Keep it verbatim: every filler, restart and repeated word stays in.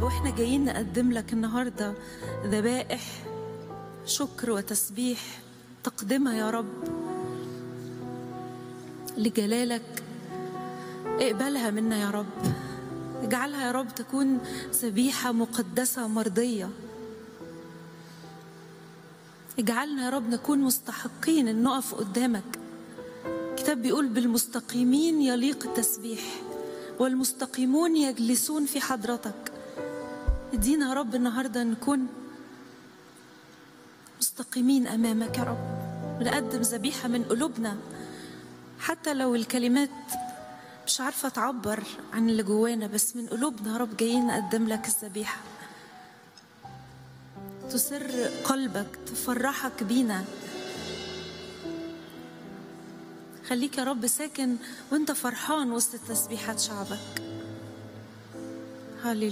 رب واحنا جايين نقدم لك النهارده ذبائح شكر وتسبيح تقدمها يا رب لجلالك. اقبلها منا يا رب، اجعلها يا رب تكون ذبيحة مقدسة مرضية. اجعلنا يا رب نكون مستحقين ان نقف قدامك. الكتاب بيقول بالمستقيمين يليق التسبيح والمستقيمون يجلسون في حضرتك. ادينا يا رب النهارده نكون مستقيمين امامك يا رب، ونقدم ذبيحة من قلوبنا حتى لو الكلمات مش عارفة تعبر عن اللي جوانا، بس من قلوبنا يا رب جايين نقدم لك الذبيحة تسر قلبك، تفرحك بينا. خليك يا رب ساكن وانت فرحان وسط تسبيحات شعبك. هاليلويا.